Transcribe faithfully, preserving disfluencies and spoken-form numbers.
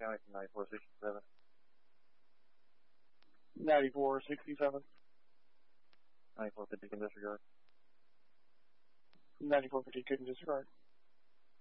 County from ninety-four sixty-seven. ninety-four sixty-seven. ninety-four fifty can disregard. ninety-four fifty couldn't disregard.